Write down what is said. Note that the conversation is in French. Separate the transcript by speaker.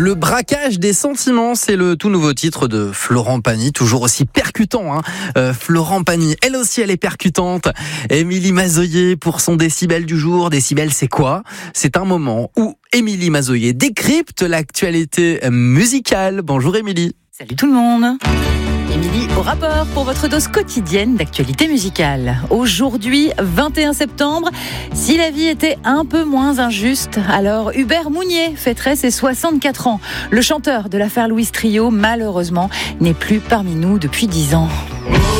Speaker 1: Le braquage des sentiments, c'est le tout nouveau titre de Florent Pagny, toujours aussi percutant. Florent Pagny, elle aussi, elle est percutante. Émilie Mazoyer pour son décibel du jour. Décibel, c'est quoi ? C'est un moment où Émilie Mazoyer décrypte l'actualité musicale. Bonjour Émilie.
Speaker 2: Salut tout le monde. Émilie au rapport pour votre dose quotidienne d'actualité musicale. Aujourd'hui, 21 septembre, si la vie était un peu moins injuste, alors Hubert Mounier fêterait ses 64 ans. Le chanteur de l'affaire Louis Trio, malheureusement, n'est plus parmi nous depuis 10 ans.